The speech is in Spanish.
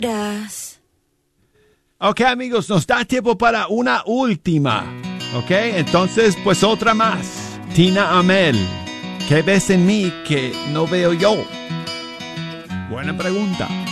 horas. Ok, amigos, nos da tiempo para una última. Ok, entonces, pues otra más. Tina Amel, ¿qué ves en mí que no veo yo? Buena pregunta.